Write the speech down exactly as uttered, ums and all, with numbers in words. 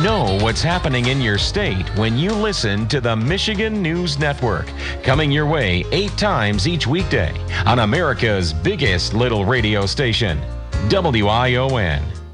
Know what's happening in your state when you listen to the Michigan News Network, coming your way eight times each weekday on America's biggest little radio station, W I O N.